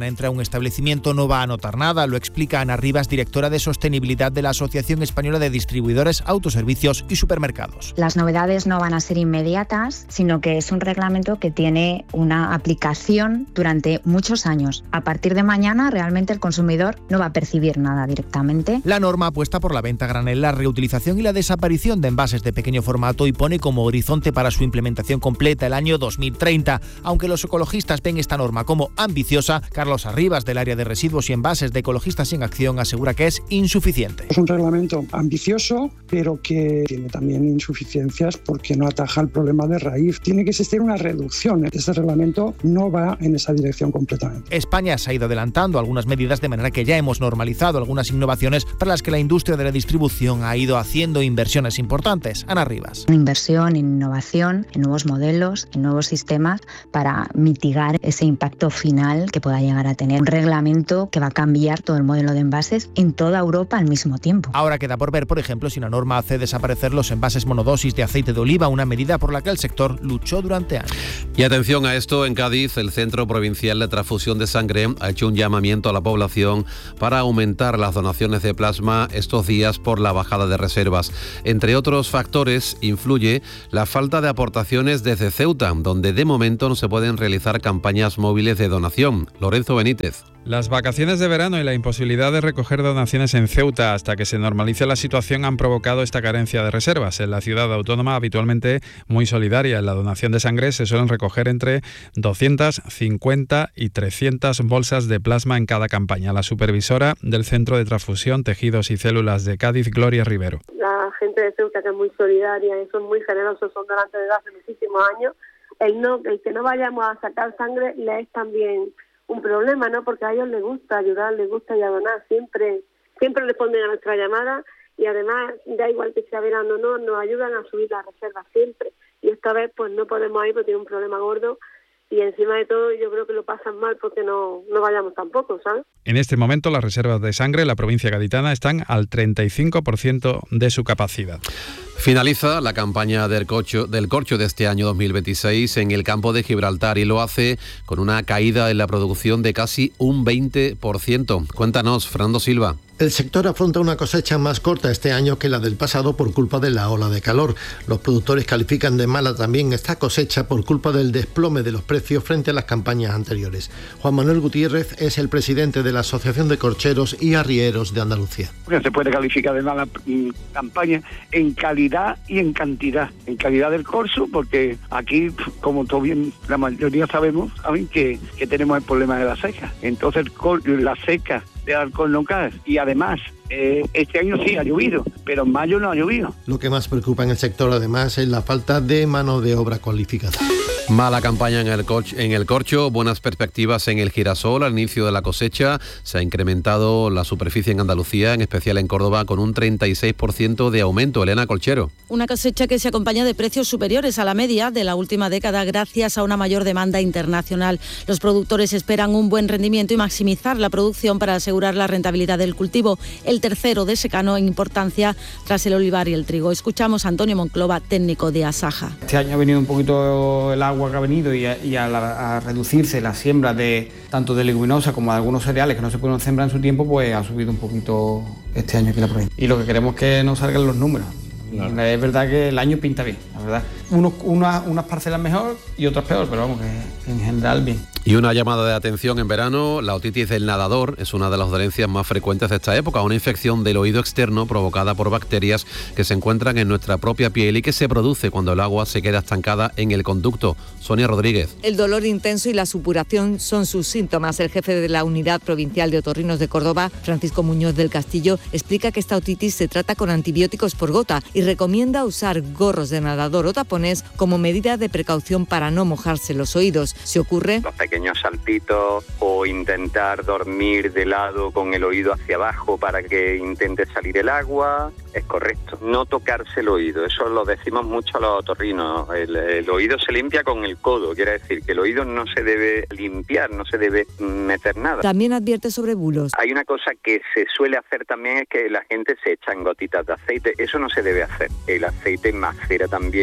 establecimiento no va a notar nada, lo explica Ana Rivas, directora de Sostenibilidad de la Asociación Española de Distribuidores, Autoservicios y Supermercados. Las novedades no van a ser inmediatas, sino que es un reglamento que tiene una aplicación durante muchos años. A partir de mañana, realmente el consumidor no va a percibir nada directamente. La norma apuesta por la venta a granel, la reutilización y la desaparición de envases de pequeño formato y pone como horizonte para su implementación completa el año dos mil treinta. Aunque los ecologistas ven esta norma como ambiciosa, Carlos Arribas, del área de residuos y envases de Ecologistas en Acción, asegura que es insuficiente. Es un reglamento ambicioso, pero que tiene también insuficiencias porque no ataja el problema de raíz. Tiene que existir una reducción. Este reglamento no va en esa dirección completamente. España se ha ido adelantando algunas medidas de manera que ya hemos normalizado algunas innovaciones para las que la industria de la distribución ha ido haciendo inversiones importantes. Ana Rivas. Una inversión en innovación, en nuevos modelos, en nuevos sistemas para mitigar ese impacto final que pueda llegar a tener un reglamento que va a cambiar todo el modelo de envases en toda Europa al mismo tiempo. Ahora queda por ver, por ejemplo, si la norma hace desaparecer los envases monodosis de aceite de oliva, una medida por la que el sector luchó durante años. Y atención a esto, en Cádiz, el Centro Provincial de Transfusión de Sangre ha hecho un llamamiento a la población para aumentar las donaciones de plasma estos días por la bajada de reservas. Entre otros factores, influye la falta de aportaciones desde Ceuta, donde de momento no se pueden realizar campañas móviles de donación. Lorenzo Benítez. Las vacaciones de verano y la imposibilidad de recoger donaciones en Ceuta hasta que se normalice la situación han provocado esta carencia de reservas. En la ciudad autónoma, habitualmente muy solidaria en la donación de sangre, se suelen recoger entre doscientas cincuenta y trescientas bolsas de plasma en cada campaña. La supervisora del Centro de Transfusión, Tejidos y Células de Cádiz, Gloria Rivero. La gente de Ceuta, que es muy solidaria y son muy generosos, son donantes desde hace muchísimos años, el, no, el que no vayamos a sacar sangre le es también un problema, ¿no? Porque a ellos les gusta ayudar, les gusta ir a donar, siempre siempre responden a nuestra llamada y además, da igual que sea verano o no, nos ayudan a subir las reservas siempre. Y esta vez pues no podemos ir porque tiene un problema gordo y encima de todo yo creo que lo pasan mal porque no, no vayamos tampoco, ¿sabes? En este momento las reservas de sangre en la provincia gaditana están al treinta y cinco por ciento de su capacidad. Finaliza la campaña del corcho, del corcho de este año dos mil veintiséis en el campo de Gibraltar y lo hace con una caída en la producción de casi un veinte por ciento. Cuéntanos, Fernando Silva. El sector afronta una cosecha más corta este año que la del pasado por culpa de la ola de calor. Los productores califican de mala también esta cosecha por culpa del desplome de los precios frente a las campañas anteriores. Juan Manuel Gutiérrez es el presidente de la Asociación de Corcheros y Arrieros de Andalucía. Se puede calificar de mala campaña en calidad y en cantidad. En calidad del corso, porque aquí, como todo bien la mayoría sabemos, saben que, que tenemos el problema de la seca. Entonces la seca de Alcornocal y además eh, este año sí ha llovido, pero en mayo no ha llovido. Lo que más preocupa en el sector además es la falta de mano de obra cualificada. Mala campaña en el, corcho, en el corcho, buenas perspectivas en el girasol. Al inicio de la cosecha se ha incrementado la superficie en Andalucía, en especial en Córdoba, con un treinta y seis por ciento de aumento. Elena Colchero. Una cosecha que se acompaña de precios superiores a la media de la última década gracias a una mayor demanda internacional. Los productores esperan un buen rendimiento y maximizar la producción para asegurar la rentabilidad del cultivo, el tercero de secano en importancia tras el olivar y el trigo. Escuchamos a Antonio Monclova, técnico de Asaja. Este año ha venido un poquito el agua que ha venido y a, y a, la, a reducirse la siembra de tanto de leguminosa como de algunos cereales que no se pudieron sembrar en su tiempo, pues ha subido un poquito este año aquí la provincia. Y lo que queremos es que nos salgan los números. Claro. Es verdad que el año pinta bien, la verdad. Unos, una, unas parcelas mejor y otras peor, pero vamos, que en general bien. Y una llamada de atención en verano, la otitis del nadador es una de las dolencias más frecuentes de esta época, una infección del oído externo provocada por bacterias que se encuentran en nuestra propia piel y que se produce cuando el agua se queda estancada en el conducto. Sonia Rodríguez. El dolor intenso y la supuración son sus síntomas. El jefe de la Unidad Provincial de Otorrinos de Córdoba, Francisco Muñoz del Castillo, explica que esta otitis se trata con antibióticos por gota y recomienda usar gorros de nadador o tapones como medida de precaución para no mojarse los oídos. Si ocurre... Los pequeños saltitos o intentar dormir de lado con el oído hacia abajo para que intente salir el agua, es correcto. No tocarse el oído, eso lo decimos mucho a los otorrinos. El, el oído se limpia con el codo, quiere decir que el oído no se debe limpiar, no se debe meter nada. También advierte sobre bulos. Hay una cosa que se suele hacer también, es que la gente se echa en gotitas de aceite, eso no se debe hacer. El aceite macera también la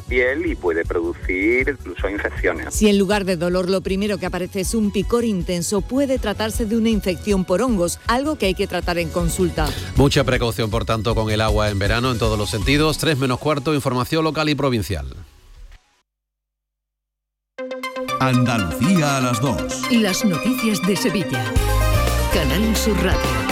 piel y puede producir incluso infecciones. Si en lugar de dolor lo primero que aparece es un picor intenso, puede tratarse de una infección por hongos, algo que hay que tratar en consulta. Mucha precaución, por tanto, con el agua en verano en todos los sentidos. Tres menos cuarto, información local y provincial. Andalucía a las dos. Las noticias de Sevilla. Canal Sur Radio.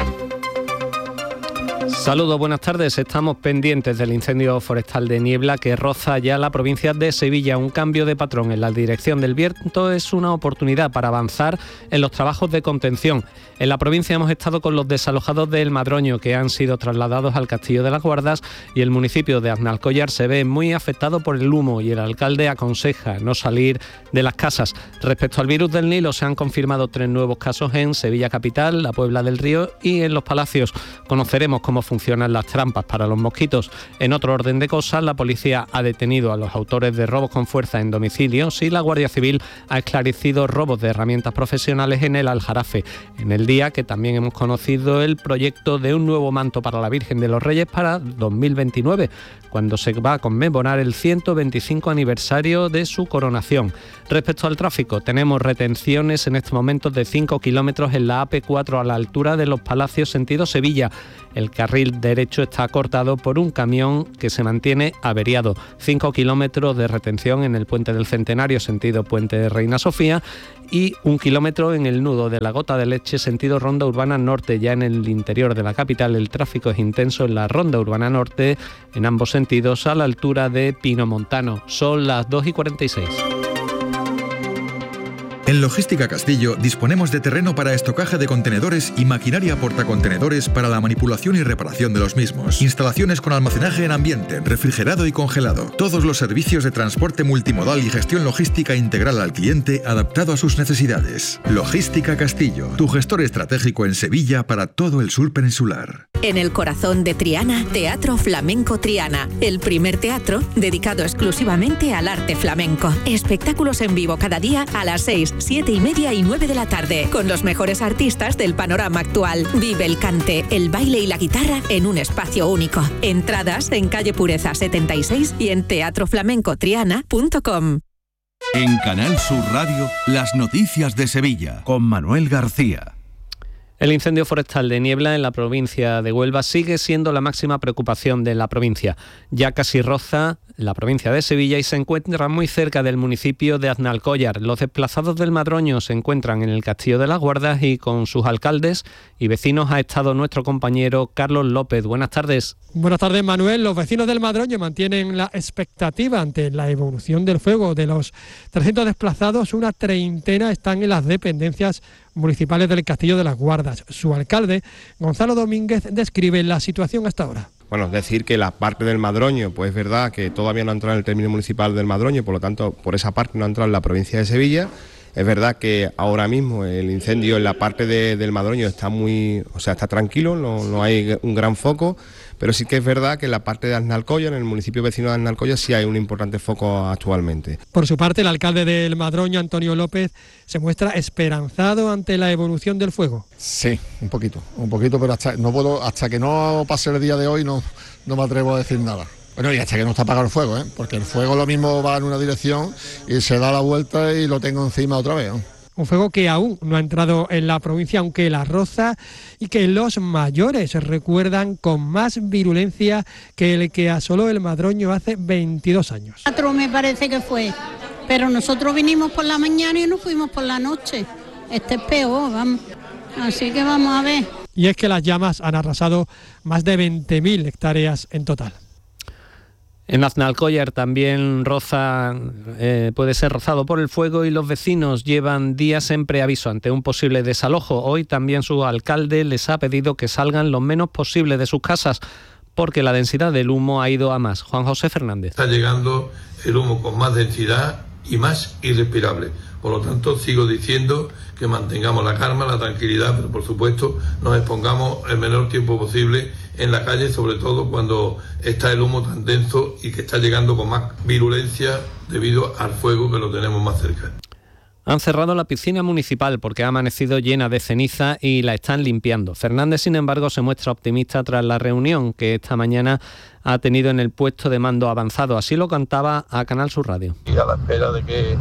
Saludos, buenas tardes. Estamos pendientes del incendio forestal de niebla que roza ya la provincia de Sevilla. Un cambio de patrón en la dirección del viento es una oportunidad para avanzar en los trabajos de contención. En la provincia hemos estado con los desalojados del Madroño, que han sido trasladados al Castillo de las Guardas, y el municipio de Aznalcóllar se ve muy afectado por el humo y el alcalde aconseja no salir de las casas. Respecto al virus del Nilo, se han confirmado tres nuevos casos en Sevilla capital, la Puebla del Río y en Los Palacios. Conoceremos cómo funcionan las trampas para los mosquitos. En otro orden de cosas, la policía ha detenido a los autores de robos con fuerza en domicilios y la Guardia Civil ha esclarecido robos de herramientas profesionales en el Aljarafe. En el día que también hemos conocido el proyecto de un nuevo manto para la Virgen de los Reyes para dos mil veintinueve, cuando se va a conmemorar el ciento veinticinco aniversario de su coronación. Respecto al tráfico, tenemos retenciones en estos momentos de cinco kilómetros en la A P cuatro a la altura de Los Palacios, sentido Sevilla. El carril derecho está cortado por un camión que se mantiene averiado. cinco kilómetros de retención en el Puente del Centenario, sentido Puente de Reina Sofía, y un kilómetro en el nudo de la Gota de Leche, sentido Ronda Urbana Norte. Ya en el interior de la capital el tráfico es intenso en la Ronda Urbana Norte, en ambos sentidos, a la altura de Pinomontano. Son las dos y cuarenta y seis. En Logística Castillo disponemos de terreno para estocaje de contenedores y maquinaria portacontenedores para la manipulación y reparación de los mismos. Instalaciones con almacenaje en ambiente, refrigerado y congelado. Todos los servicios de transporte multimodal y gestión logística integral al cliente adaptado a sus necesidades. Logística Castillo, tu gestor estratégico en Sevilla para todo el sur peninsular. En el corazón de Triana, Teatro Flamenco Triana, el primer teatro dedicado exclusivamente al arte flamenco. Espectáculos en vivo cada día a las seis, siete y media y nueve de la tarde, con los mejores artistas del panorama actual. Vive el cante, el baile y la guitarra en un espacio único. Entradas en calle Pureza setenta y seis y en teatro flamenco triana punto com. En Canal Sur Radio, las noticias de Sevilla, con Manuel García. El incendio forestal de niebla en la provincia de Huelva sigue siendo la máxima preocupación de la provincia. Ya casi roza la provincia de Sevilla y se encuentra muy cerca del municipio de Aznalcóllar. Los desplazados del Madroño se encuentran en el Castillo de las Guardas y con sus alcaldes y vecinos ha estado nuestro compañero Carlos López. Buenas tardes. Buenas tardes, Manuel. Los vecinos del Madroño mantienen la expectativa ante la evolución del fuego. De los trescientos desplazados, una treintena están en las dependencias municipales del Castillo de las Guardas. Su alcalde, Gonzalo Domínguez, describe la situación hasta ahora. Bueno, es decir, que la parte del Madroño, pues es verdad que todavía no ha entrado en el término municipal del Madroño, por lo tanto, por esa parte no ha entrado en la provincia de Sevilla. Es verdad que ahora mismo el incendio en la parte de, del Madroño está muy, o sea, está tranquilo, no, no hay un gran foco, pero sí que es verdad que en la parte de Aznalcóllar, en el municipio vecino de Aznalcóllar, sí hay un importante foco actualmente. Por su parte, el alcalde del Madroño, Antonio López, se muestra esperanzado ante la evolución del fuego. Sí, un poquito, un poquito, pero hasta, no puedo, hasta que no pase el día de hoy no, no me atrevo a decir nada. Bueno, y hasta que no está apagado el fuego, ¿eh? Porque el fuego lo mismo va en una dirección y se da la vuelta y lo tengo encima otra vez, ¿no? Un fuego que aún no ha entrado en la provincia, aunque la roza, y que los mayores recuerdan con más virulencia que el que asoló el Madroño hace veintidós años. Cuatro me parece que fue, pero nosotros vinimos por la mañana y nos fuimos por la noche. Este es peor, vamos. Así que vamos a ver. Y es que las llamas han arrasado más de veinte mil hectáreas en total. En Aznalcóllar también roza, eh, puede ser rozado por el fuego y los vecinos llevan días en preaviso ante un posible desalojo. Hoy también su alcalde les ha pedido que salgan lo menos posible de sus casas porque la densidad del humo ha ido a más. Juan José Fernández. Está llegando el humo con más densidad y más irrespirable. Por lo tanto, sigo diciendo que mantengamos la calma, la tranquilidad, pero por supuesto nos expongamos el menor tiempo posible en la calle, sobre todo cuando está el humo tan denso y que está llegando con más virulencia debido al fuego que lo tenemos más cerca. Han cerrado la piscina municipal porque ha amanecido llena de ceniza y la están limpiando. Fernández, sin embargo, se muestra optimista tras la reunión que esta mañana ha tenido en el puesto de mando avanzado. Así lo cantaba a Canal Sur Radio. Y a la espera de que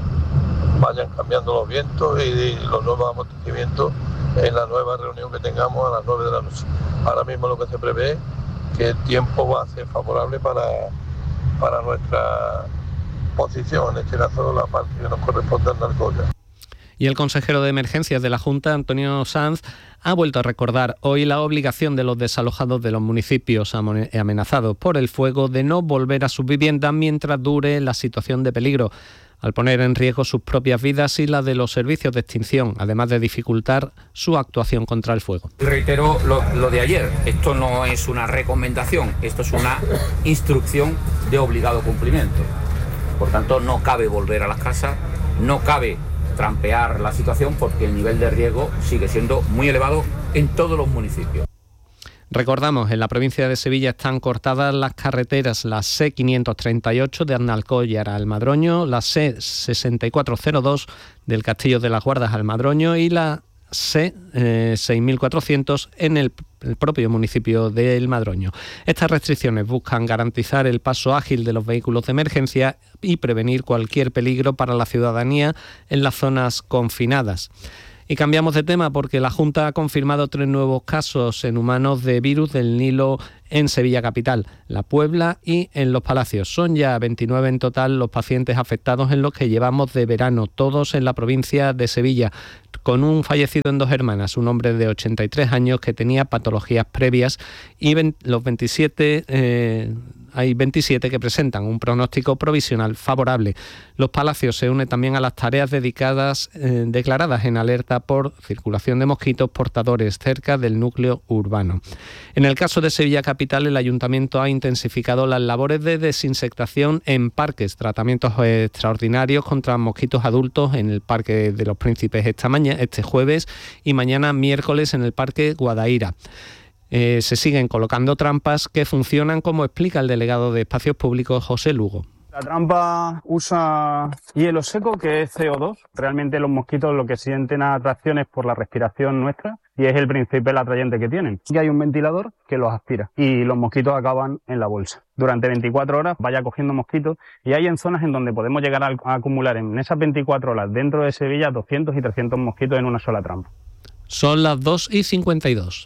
vayan cambiando los vientos y los nuevos amortecimientos en la nueva reunión que tengamos a las nueve de la noche. Ahora mismo lo que se prevé es que el tiempo va a ser favorable para, para nuestra posición, en este caso la parte que nos corresponde al Alcoya. Y el consejero de Emergencias de la Junta, Antonio Sanz, ha vuelto a recordar hoy la obligación de los desalojados de los municipios amenazados por el fuego de no volver a sus viviendas mientras dure la situación de peligro, al poner en riesgo sus propias vidas y la de los servicios de extinción, además de dificultar su actuación contra el fuego. Reitero lo, lo de ayer, esto no es una recomendación, esto es una instrucción de obligado cumplimiento. Por tanto, no cabe volver a las casas, no cabe trampear la situación porque el nivel de riesgo sigue siendo muy elevado en todos los municipios. Recordamos, en la provincia de Sevilla están cortadas las carreteras, la C quinientos treinta y ocho de Arnalcollar al Madroño, la C sesenta y cuatro cero dos del Castillo de las Guardas al Madroño y la C eh, seis mil cuatrocientos en el, el propio municipio de El Madroño. Estas restricciones buscan garantizar el paso ágil de los vehículos de emergencia y prevenir cualquier peligro para la ciudadanía en las zonas confinadas. Y cambiamos de tema porque la Junta ha confirmado tres nuevos casos en humanos de virus del Nilo en Sevilla capital, La Puebla y en Los Palacios. Son ya veintinueve en total los pacientes afectados en los que llevamos de verano, todos en la provincia de Sevilla, con un fallecido en Dos Hermanas, un hombre de ochenta y tres años que tenía patologías previas y los veintisiete... Eh, Hay veintisiete que presentan un pronóstico provisional favorable. Los Palacios se une también a las tareas dedicadas, eh, declaradas en alerta por circulación de mosquitos portadores cerca del núcleo urbano. En el caso de Sevilla capital, el Ayuntamiento ha intensificado las labores de desinsectación en parques, tratamientos extraordinarios contra mosquitos adultos en el Parque de los Príncipes esta mañana, este jueves y mañana miércoles en el Parque Guadaira. Eh, se siguen colocando trampas que funcionan, como explica el delegado de Espacios Públicos, José Lugo. La trampa usa hielo seco, que es C O dos. Realmente los mosquitos lo que sienten atracciones por la respiración nuestra y es el principal atrayente que tienen. Y hay un ventilador que los aspira y los mosquitos acaban en la bolsa. Durante veinticuatro horas vaya cogiendo mosquitos y hay en zonas en donde podemos llegar a, a acumular en esas veinticuatro horas dentro de Sevilla doscientos y trescientos mosquitos en una sola trampa. Son las dos y cincuenta y dos.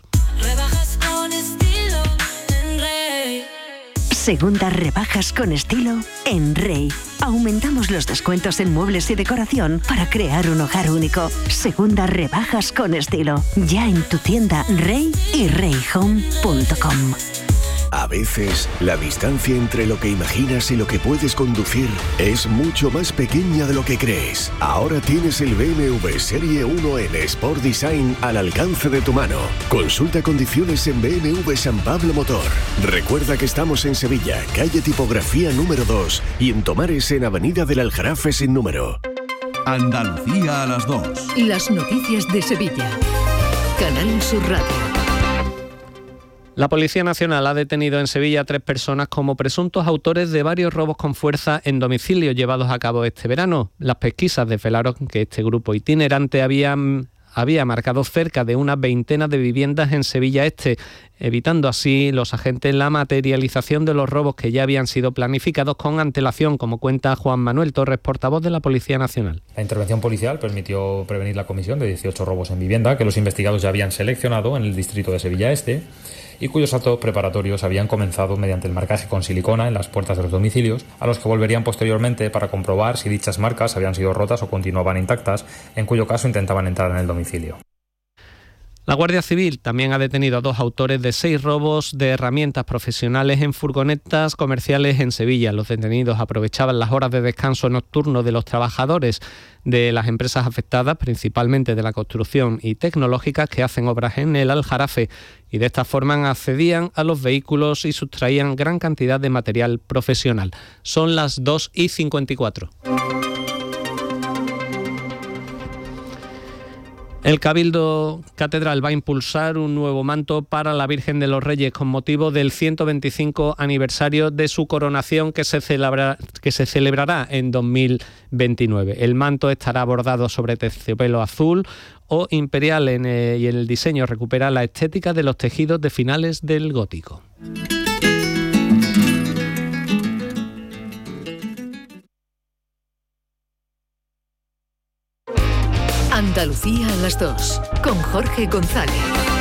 Segundas rebajas con estilo en Rey. Aumentamos los descuentos en muebles y decoración para crear un hogar único. Segundas rebajas con estilo. Ya en tu tienda Rey y rey home punto com. A veces, la distancia entre lo que imaginas y lo que puedes conducir es mucho más pequeña de lo que crees. Ahora tienes el B M W Serie uno en Sport Design al alcance de tu mano. Consulta condiciones en B M W San Pablo Motor. Recuerda que estamos en Sevilla, calle Tipografía número dos y en Tomares en Avenida del Aljarafe sin número. Andalucía a las dos. Las noticias de Sevilla. Canal Sur Radio. La Policía Nacional ha detenido en Sevilla a tres personas como presuntos autores de varios robos con fuerza en domicilios llevados a cabo este verano. Las pesquisas desvelaron que este grupo itinerante había, había marcado cerca de una veintena de viviendas en Sevilla Este, evitando así los agentes la materialización de los robos que ya habían sido planificados con antelación, como cuenta Juan Manuel Torres, portavoz de la Policía Nacional. La intervención policial permitió prevenir la comisión de dieciocho robos en vivienda que los investigados ya habían seleccionado en el distrito de Sevilla Este y cuyos actos preparatorios habían comenzado mediante el marcaje con silicona en las puertas de los domicilios, a los que volverían posteriormente para comprobar si dichas marcas habían sido rotas o continuaban intactas, en cuyo caso intentaban entrar en el domicilio. La Guardia Civil también ha detenido a dos autores de seis robos de herramientas profesionales en furgonetas comerciales en Sevilla. Los detenidos aprovechaban las horas de descanso nocturno de los trabajadores de las empresas afectadas, principalmente de la construcción y tecnológicas, que hacen obras en el Aljarafe, y de esta forma accedían a los vehículos y sustraían gran cantidad de material profesional. Son las dos y cincuenta y cuatro. El Cabildo Catedral va a impulsar un nuevo manto para la Virgen de los Reyes con motivo del ciento veinticinco aniversario de su coronación que se celebra, que se celebrará en dos mil veintinueve. El manto estará bordado sobre terciopelo azul o imperial en, eh, y en el diseño recupera la estética de los tejidos de finales del gótico. Andalucía a las dos, con Jorge González.